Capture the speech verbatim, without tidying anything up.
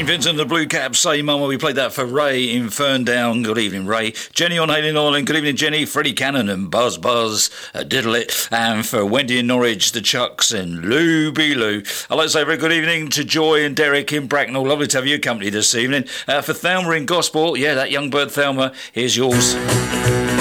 Saint Vincent the Blue Caps, Say Mama. We played that for Ray in Ferndown. Good evening, Ray. Jenny on Hailing Island. Good evening, Jenny. Freddie Cannon and Buzz Buzz. Uh, diddle it. And for Wendy in Norwich, the Chucks and Lou B. Lou. I'd like to say a very good evening to Joy and Derek in Bracknell. Lovely to have you company this evening. Uh, for Thelma in Gosport, yeah, that young bird Thelma, here's yours.